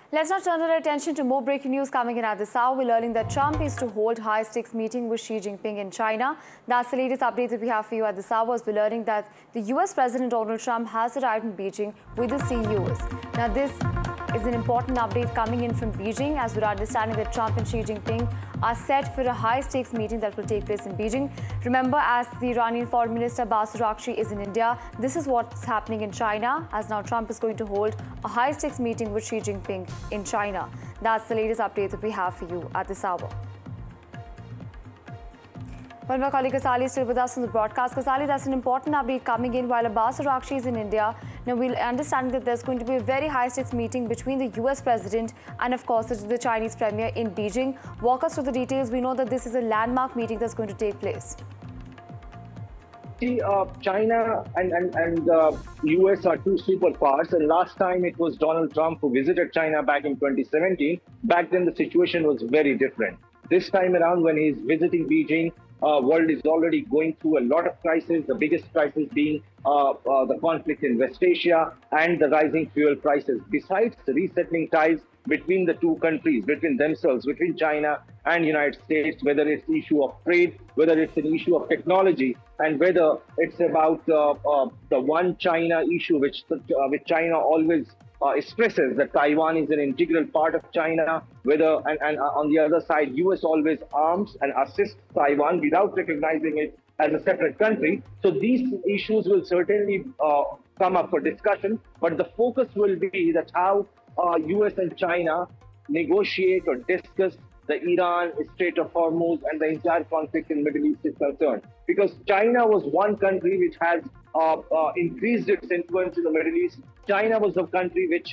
Let's now turn our attention to more breaking news coming in at this hour. We're learning that Trump is to hold high-stakes meeting with Xi Jinping in China. That's the latest update that we have for you at this hour. We're learning that the US President Donald Trump has arrived in Beijing with the CEOs. Now, this is an important update coming in from Beijing, as we're understanding that Trump and Xi Jinping are set for a high-stakes meeting that will take place in Beijing. Remember, as the Iranian Foreign Minister Abbas Araghchi is in India, this is what's happening in China, as now Trump is going to hold a high-stakes meeting with Xi Jinping in China. That's the latest update that we have for you at this hour. Well, my colleague Kasali is still with us on the broadcast. Kasali, that's an important update coming in while Abbas Araghchi is in India. Now, we'll understand that there's going to be a very high-stakes meeting between the US President and, of course, the Chinese Premier in Beijing. Walk us through the details. We know that this is a landmark meeting that's going to take place. See, China and US are two superpowers, and last time it was Donald Trump who visited China back in 2017. Back then, the situation was very different. This time around, when he's visiting Beijing, world is already going through a lot of crises, the biggest crisis being the conflict in West Asia and the rising fuel prices. Besides the resettling ties between the two countries, between themselves, between China and United States, whether it's the issue of trade, whether it's an issue of technology, and whether it's about the one China issue, which China always expresses that Taiwan is an integral part of China, whether and on the other side, US always arms and assists Taiwan without recognizing it as a separate country. So these issues will certainly come up for discussion, but the focus will be that how US and China negotiate or discuss the Iran, Strait of Hormuz, and the entire conflict in the Middle East is concerned. Because China was one country which has increased its influence in the Middle East. China was the country which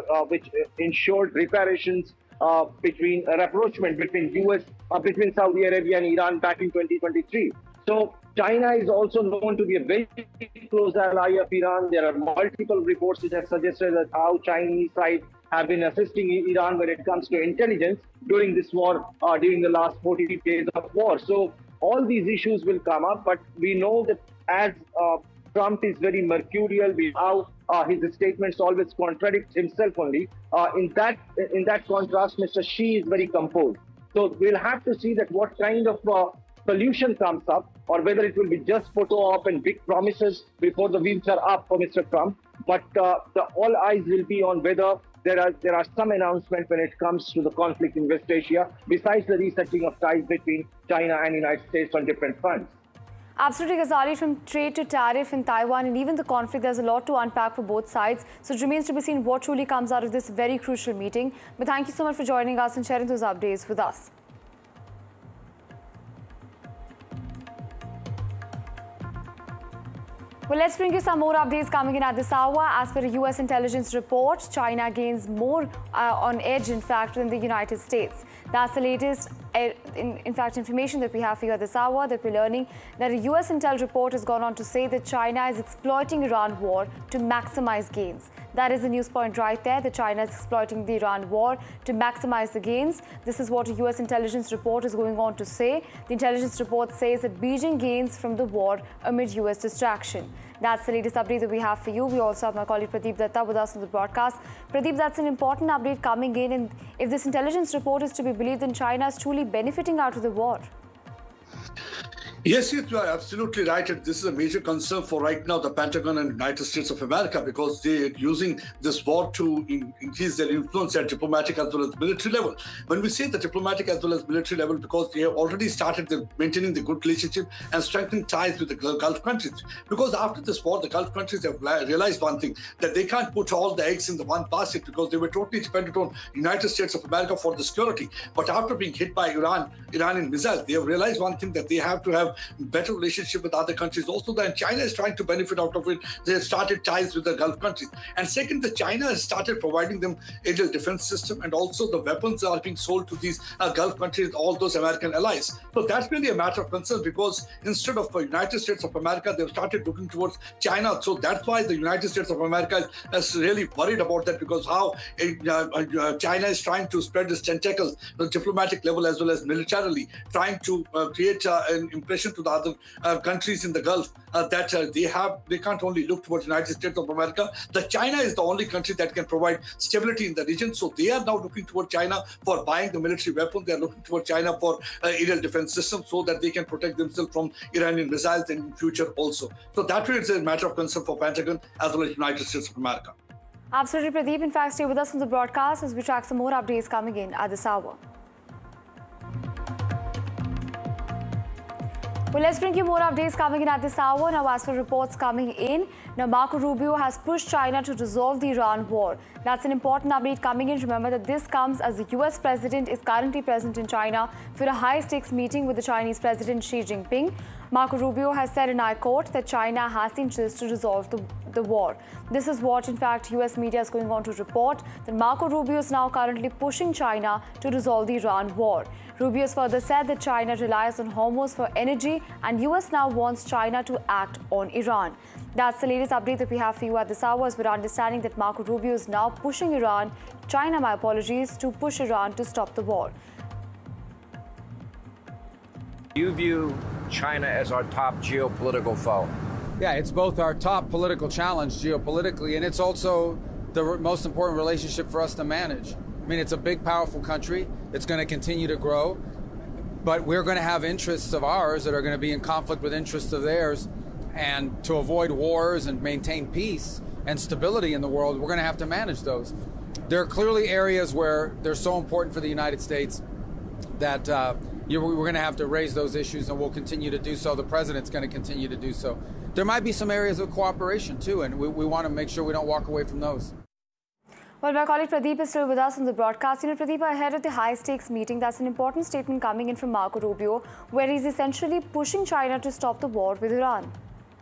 ensured reparations rapprochement between Saudi Arabia and Iran back in 2023. So China is also known to be a very close ally of Iran. There are multiple reports which have suggested that how Chinese side have been assisting Iran when it comes to intelligence during this war, during the last 40 days of war. So all these issues will come up, but we know that as Trump is very mercurial, how his statements always contradict himself only. In that contrast, Mr. Xi is very composed. So we'll have to see that what kind of solution comes up, or whether it will be just photo op and big promises before the wheels are up for Mr. Trump. But all eyes will be on whether there are some announcements when it comes to the conflict in West Asia, besides the resetting of ties between China and United States on different fronts. Absolutely, Ghazali, from trade to tariff in Taiwan and even the conflict, there's a lot to unpack for both sides. So it remains to be seen what truly comes out of this very crucial meeting. But thank you so much for joining us and sharing those updates with us. Well, let's bring you some more updates coming in at this hour. As per a US intelligence report, China gains more on edge, in fact, than the United States. That's the latest, information that we have for you at this hour, that we're learning that a US intel report has gone on to say that China is exploiting Iran war to maximize gains. That is the news point right there, that China is exploiting the Iran war to maximize the gains. This is what a US intelligence report is going on to say. The intelligence report says that Beijing gains from the war amid US distraction. That's the latest update that we have for you. We also have my colleague Pradeep Datta with us on the broadcast. Pradeep, that's an important update coming in. And if this intelligence report is to be believed, then China is truly benefiting out of the war. Yes, you are absolutely right. This is a major concern for right now the Pentagon and United States of America, because they are using this war to increase their influence at diplomatic as well as military level. When we say the diplomatic as well as military level, because they have already started maintaining the good relationship and strengthening ties with the Gulf countries. Because after this war, the Gulf countries have realized one thing, that they can't put all the eggs in the one basket, because they were totally dependent on United States of America for the security. But after being hit by Iranian missiles, they have realized one thing, that they have to have better relationship with other countries also. Then China is trying to benefit out of it. They have started ties with the Gulf countries. And second, the China has started providing them aerial defense system, and also the weapons are being sold to these Gulf countries, all those American allies. So that's really a matter of concern, because instead of the United States of America, they've started looking towards China. So that's why the United States of America is really worried about that, because how China is trying to spread its tentacles on the diplomatic level as well as militarily, trying to create an impression impression to the other countries in the Gulf that they can't only look towards the United States of America. That China is the only country that can provide stability in the region. So they are now looking toward China for buying the military weapons. They are looking toward China for aerial defense systems so that they can protect themselves from Iranian missiles in future also. So that way it's a matter of concern for Pentagon as well as United States of America. Absolutely, Pradeep. In fact, stay with us on the broadcast as we track some more updates coming in at this hour. Well, let's bring you more updates coming in at this hour. Now, as for reports coming in, now Marco Rubio has pushed China to resolve the Iran war. That's an important update coming in. Remember that this comes as the US president is currently present in China for a high-stakes meeting with the Chinese President Xi Jinping. Marco Rubio has said, and I quote, that China has the interest to resolve the war. This is what, in fact, US media is going on to report, that Marco Rubio is now currently pushing China to resolve the Iran war. Rubio has further said that China relies on Hormuz for energy and US now wants China to act on Iran. That's the latest update that we have for you at this hour, as we're understanding that Marco Rubio is now pushing China, my apologies, to push Iran to stop the war. You view China as our top geopolitical foe? Yeah, it's both our top political challenge geopolitically, and it's also the most important relationship for us to manage. I mean, it's a big, powerful country. It's going to continue to grow, but we're going to have interests of ours that are going to be in conflict with interests of theirs. And to avoid wars and maintain peace and stability in the world, we're going to have to manage those. There are clearly areas where they're so important for the United States that we're going to have to raise those issues, and we'll continue to do so. The president's going to continue to do so. There might be some areas of cooperation, too, and we want to make sure we don't walk away from those. Well, my colleague Pradeep is still with us on the broadcast. Pradeep, ahead of the high-stakes meeting, that's an important statement coming in from Marco Rubio, where he's essentially pushing China to stop the war with Iran.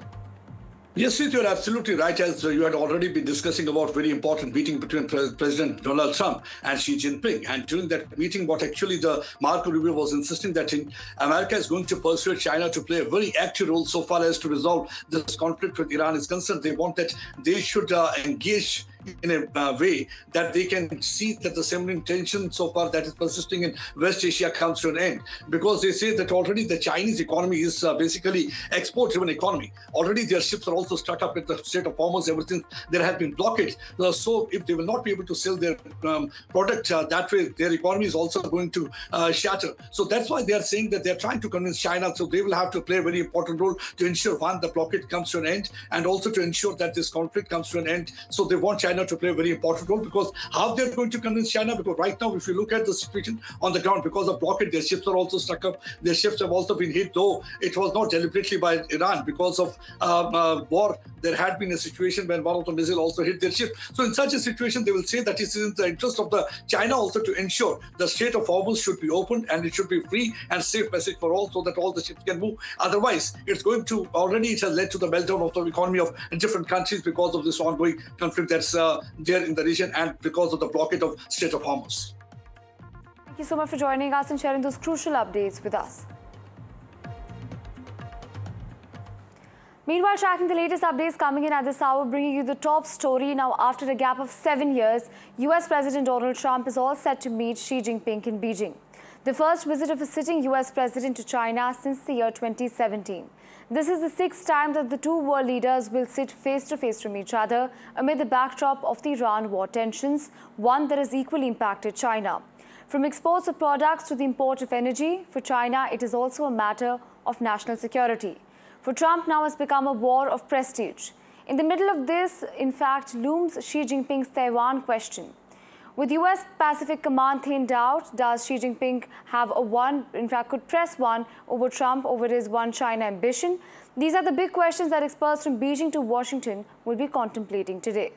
Yes, you're absolutely right. As you had already been discussing about very important meeting between President Donald Trump and Xi Jinping. And during that meeting, what actually the Marco Rubio was insisting that America is going to persuade China to play a very active role so far as to resolve this conflict with Iran is concerned. They want that they should engage in a way that they can see that the simmering tension so far that is persisting in West Asia comes to an end. Because they say that already the Chinese economy is basically export-driven economy. Already their ships are also stuck up at the Strait of Hormuz ever since there have been blockades. So if they will not be able to sell their product that way, their economy is also going to shatter. So that's why they are saying that they're trying to convince China. So they will have to play a very important role to ensure, one, the blockade comes to an end, and also to ensure that this conflict comes to an end. So they want China to play a very important role, because how they're going to convince China, because right now, if you look at the situation on the ground, because of blockade, their ships are also stuck up. Their ships have also been hit, though it was not deliberately by Iran. Because of war, there had been a situation when one of the missiles also hit their ship. So in such a situation, they will say that it is in the interest of the China also to ensure the Strait of Hormuz should be opened and it should be free and safe passage for all, so that all the ships can move. Otherwise, it has led to the meltdown of the economy of different countries because of this ongoing conflict that's there in the region, and because of the blockade of Strait of Hormuz. Thank you so much for joining us and sharing those crucial updates with us. Meanwhile, tracking the latest updates coming in at this hour, bringing you the top story. Now, after a gap of 7 years, US President Donald Trump is all set to meet Xi Jinping in Beijing. The first visit of a sitting US president to China since the year 2017. This is the 6th time that the two world leaders will sit face-to-face from each other amid the backdrop of the Iran war tensions, one that has equally impacted China. From exports of products to the import of energy, for China, it is also a matter of national security. For Trump, now has become a war of prestige. In the middle of this, in fact, looms Xi Jinping's Taiwan question. With US Pacific Command thinned out, does Xi Jinping have could press one over Trump over his one China ambition? These are the big questions that experts from Beijing to Washington will be contemplating today.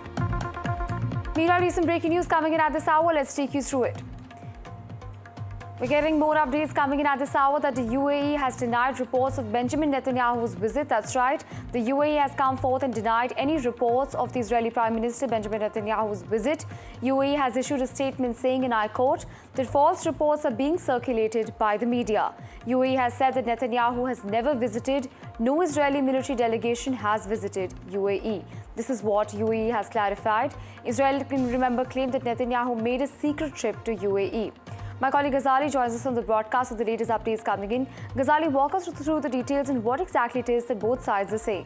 Meanwhile, recent breaking news coming in at this hour. Let's take you through it. We're getting more updates coming in at this hour that the UAE has denied reports of Benjamin Netanyahu's visit. That's right. The UAE has come forth and denied any reports of the Israeli Prime Minister Benjamin Netanyahu's visit. UAE has issued a statement saying, and I quote, that false reports are being circulated by the media. UAE has said that Netanyahu has never visited. No Israeli military delegation has visited UAE. This is what UAE has clarified. Israel, can remember, claimed that Netanyahu made a secret trip to UAE. My colleague Ghazali joins us on the broadcast with the latest updates coming in. Ghazali, walk us through the details and what exactly it is that both sides are saying.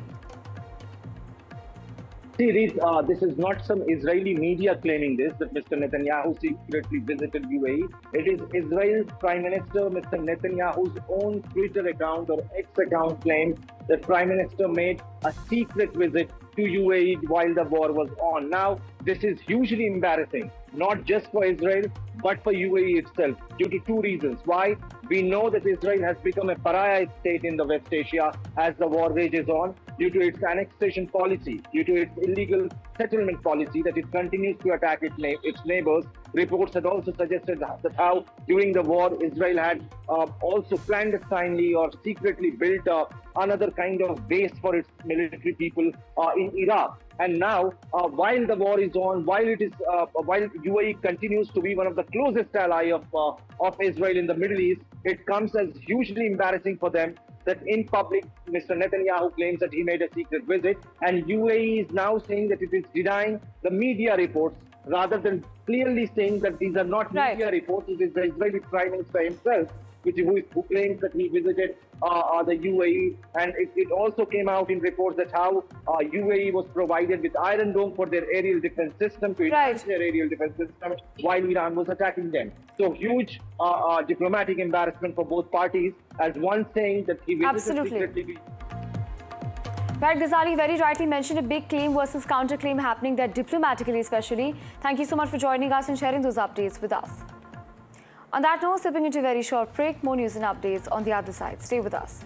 See, Reese, this is not some Israeli media claiming this, that Mr. Netanyahu secretly visited UAE. It is Israel's Prime Minister, Mr. Netanyahu's own Twitter account or X account claims that Prime Minister made a secret visit to UAE while the war was on. Now, this is hugely embarrassing, not just for Israel, but for UAE itself, due to two reasons. Why? We know that Israel has become a pariah state in the West Asia as the war rages on, due to its annexation policy, due to its illegal settlement policy that it continues to attack its neighbors. Reports had also suggested that how during the war, Israel had also clandestinely or secretly built another kind of base for its military people in Iraq. And now, while the war is on, while UAE continues to be one of the closest ally of Israel in the Middle East, it comes as hugely embarrassing for them that in public, Mr. Netanyahu claims that he made a secret visit, and UAE is now saying that it is denying the media reports rather than clearly saying that these are not media reports. It is the Israeli Prime Minister himself who claims that he visited the UAE, and it also came out in reports that how UAE was provided with Iron Dome for their aerial defense system to enhance their aerial defense system while Iran was attacking them. So huge diplomatic embarrassment for both parties, as one saying that he visited secretly. Right, Ghazali very rightly mentioned a big claim versus counterclaim happening there diplomatically especially. Thank you so much for joining us and sharing those updates with us. On that note, slipping into a very short break, more news and updates on the other side. Stay with us.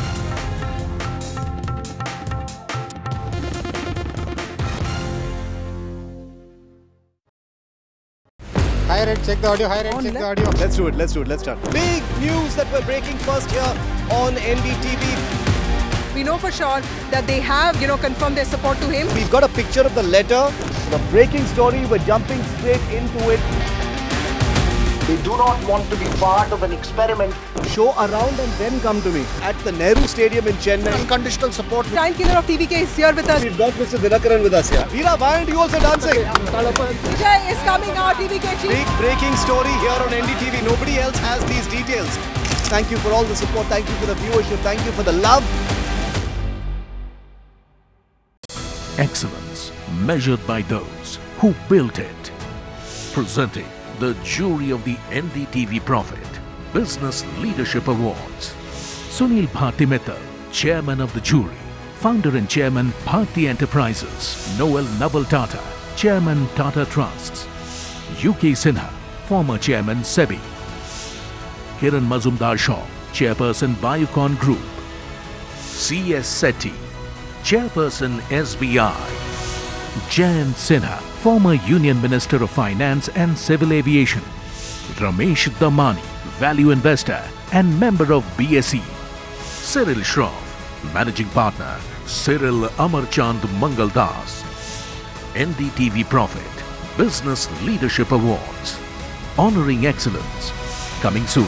Higher end, check the audio. Higher end, check the audio. Let's do it. Let's start. Big news that we're breaking first here on NDTV. We know for sure that they have, confirmed their support to him. We've got a picture of the letter. The breaking story, we're jumping straight into it. They do not want to be part of an experiment. Show around and then come to me. At the Nehru Stadium in Chennai. Unconditional support. Giant killer of TVK is here with us. We've got Mr. Dinakaran with us here. Veera, why aren't you also dancing? Vijay is coming out, TVK chief. Big breaking story here on NDTV. Nobody else has these details. Thank you for all the support. Thank you for the viewership. Thank you for the love. Excellence measured by those who built it. Presenting the jury of the NDTV Profit Business Leadership Awards. Sunil Bharti Mittal, Chairman of the jury. Founder and Chairman, Bharti Enterprises. Noel Naval Tata, Chairman, Tata Trusts. UK Sinha, former Chairman, SEBI. Kiran Mazumdar Shaw, Chairperson, Biocon Group. C.S. Sethi, Chairperson, SBI. Jayant Sinha, former Union Minister of Finance and Civil Aviation. Ramesh Damani, value investor and member of BSE. Cyril Shroff, Managing Partner, Cyril Amarchand Mangaldas. NDTV Profit Business Leadership Awards. Honoring excellence. Coming soon.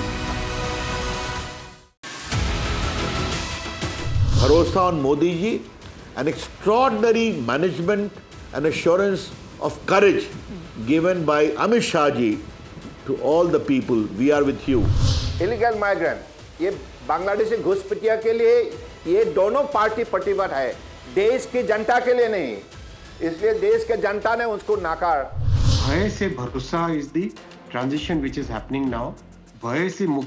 Bharosa on Modi ji, an extraordinary management and assurance of courage given by Amit Shah ji to all the people. We are with you. Illegal migrant, ये बांग्लादेशी घुसपैठिया के लिए ये दोनों party प्रतिबद्ध है, देश की जनता के लिए नहीं, इसलिए देश के जनता ने उसको नाकार. भय से भरोसा is the transition which is happening now. भय से